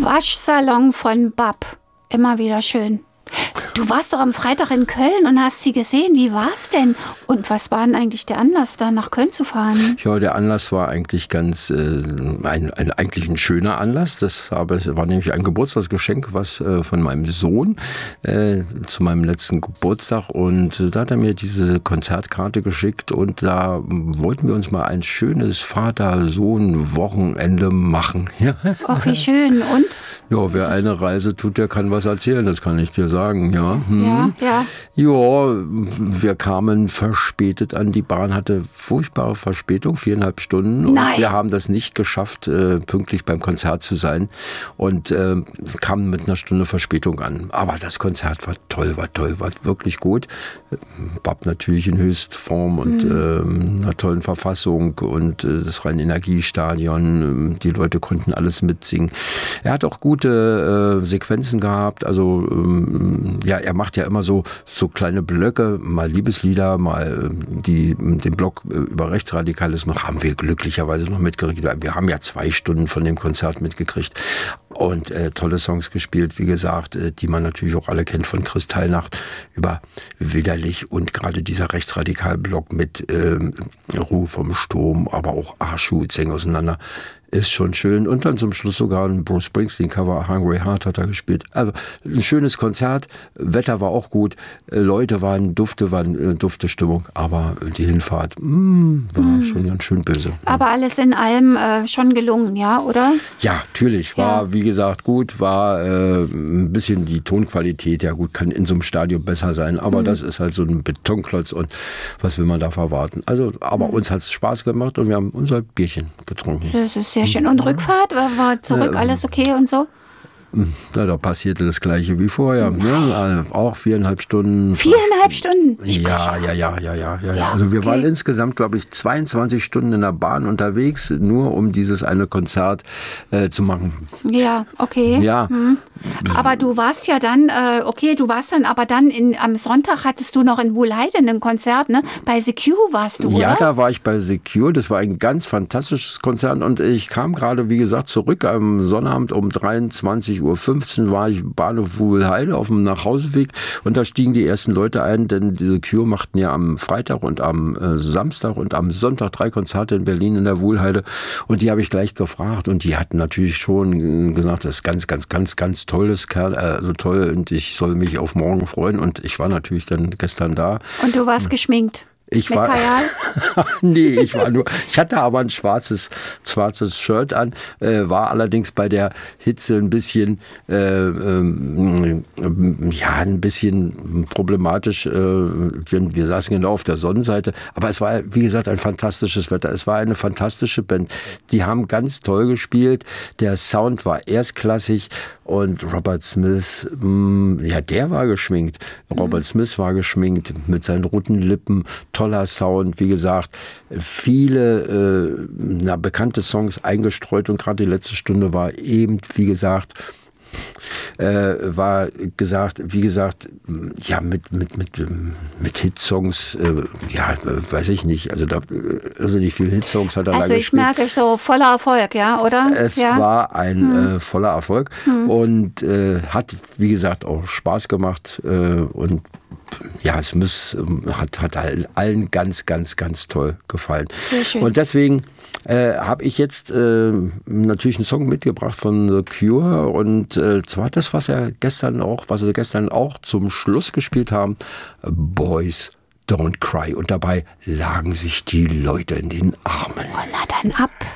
Waschsalon von Bab. Immer wieder schön. Du warst doch am Freitag in Köln und hast sie gesehen. Wie war's denn? Und was war denn eigentlich der Anlass, da nach Köln zu fahren? Ja, der Anlass war eigentlich eigentlich ein schöner Anlass. Das war nämlich ein Geburtstagsgeschenk, was von meinem Sohn zu meinem letzten Geburtstag. Und da hat er mir diese Konzertkarte geschickt und da wollten wir uns mal ein schönes Vater-Sohn-Wochenende machen. Ja. Ach, wie schön. Und? Ja, wer eine Reise tut, der kann was erzählen, das kann ich dir sagen, ja. Ja. Ja, wir kamen verspätet an. Die Bahn hatte furchtbare Verspätung, 4,5 Stunden. Und Nein. wir haben das nicht geschafft, pünktlich beim Konzert zu sein und kamen mit einer Stunde Verspätung an. Aber das Konzert war toll, war wirklich gut. Bab natürlich in Höchstform und einer tollen Verfassung und das Rhein-Energiestadion. Die Leute konnten alles mitsingen. Er hat auch gute Sequenzen gehabt, also ja, er macht ja immer so kleine Blöcke, mal Liebeslieder, mal den Block über Rechtsradikalismus haben wir glücklicherweise noch mitgekriegt. Wir haben ja 2 Stunden von dem Konzert mitgekriegt und tolle Songs gespielt, wie gesagt, die man natürlich auch alle kennt von Kristallnacht über Widerlich und gerade dieser Rechtsradikal-Block mit Ruhe vom Sturm, aber auch Arschu, Zeng auseinander. Ist schon schön. Und dann zum Schluss sogar ein Bruce Springsteen-Cover, Hungry Heart hat er gespielt. Also ein schönes Konzert. Wetter war auch gut. Leute waren dufte Stimmung. Aber die Hinfahrt war schon ganz schön böse. Aber alles in allem schon gelungen, ja, oder? Ja, natürlich. War, wie gesagt, gut. War ein bisschen die Tonqualität. Ja gut, kann in so einem Stadion besser sein. Aber das ist halt so ein Betonklotz. Und was will man da verwarten? Also, aber uns hat es Spaß gemacht und wir haben unser Bierchen getrunken. Das ist sehr schön. Und Rückfahrt? War zurück alles okay und so? Na, da passierte das Gleiche wie vorher. Ne? Auch 4,5 Stunden. 4,5 Stunden? Ja. Also wir waren insgesamt, glaube ich, 22 Stunden in der Bahn unterwegs, nur um dieses eine Konzert zu machen. Ja, okay. Ja. Aber du warst ja dann, aber dann am Sonntag hattest du noch in Wuhlheide ein Konzert, ne? Bei Secure warst du, Ja, oder? da war ich bei Secure. Das war ein ganz fantastisches Konzert und ich kam gerade, wie gesagt, zurück am Sonnabend um 23:15 Uhr war ich Bahnhof Wuhlheide auf dem Nachhauseweg und da stiegen die ersten Leute ein, denn die Secure machten ja am Freitag und am Samstag und am Sonntag 3 Konzerte in Berlin in der Wuhlheide und die habe ich gleich gefragt und die hatten natürlich schon gesagt, das ist ganz tolles Kerl, also toll und ich soll mich auf morgen freuen und ich war natürlich dann gestern da. Und du warst geschminkt? Ich mit war, Kajal? Nee, ich hatte aber ein schwarzes Shirt an, war allerdings bei der Hitze ein bisschen, ein bisschen problematisch. Wir saßen genau auf der Sonnenseite, aber es war, wie gesagt, ein fantastisches Wetter. Es war eine fantastische Band. Die haben ganz toll gespielt. Der Sound war erstklassig und Robert Smith, der war geschminkt. Robert Smith war geschminkt mit seinen roten Lippen. Toller Sound, wie gesagt, viele bekannte Songs eingestreut und gerade die letzte Stunde war eben, wie gesagt, mit Hitsongs, weiß ich nicht, also nicht viele Hitsongs hat er da gespielt. Also ich merke so voller Erfolg, ja, oder? Es war ein voller Erfolg und hat, wie gesagt, auch Spaß gemacht und ja, hat allen ganz toll gefallen. Sehr schön. Und deswegen habe ich jetzt natürlich einen Song mitgebracht von The Cure und zwar das, was sie gestern auch zum Schluss gespielt haben, Boys Don't Cry. Und dabei lagen sich die Leute in den Armen. Oh, na dann ab.